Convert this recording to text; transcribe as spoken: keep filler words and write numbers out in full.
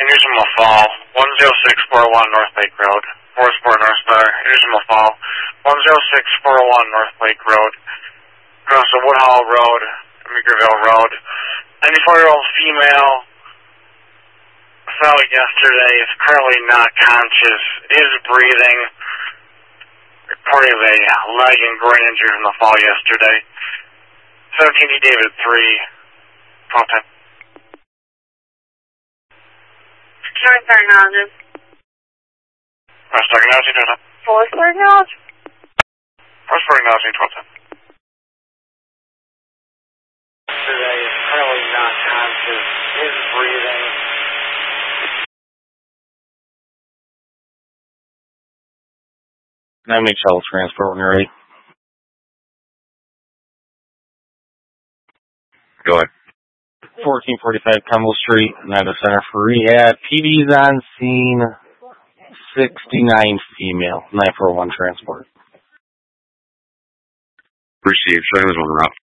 Usual Fall, one zero six four one North Lake Road, four Sport North Star, Usual Fall, one zero six four one North Lake Road, across the Woodhall Road, Meekerville Road. ninety-four-year-old female fell yesterday, is currently not conscious, is breathing, reporting of a leg and groin injury from the fall yesterday. seventeen D David three, contact. First diagnosis. First diagnosis, twelve ten. Fourth diagnosis. First diagnosis, twelve ten. Yesterday is currently not conscious, is breathing. N H L transport when you're ready. Go ahead. fourteen forty-five Campbell Street, Nevada Center for Rehab. P D's on scene. sixty-nine female. nine four one transport. Received. Second is one route.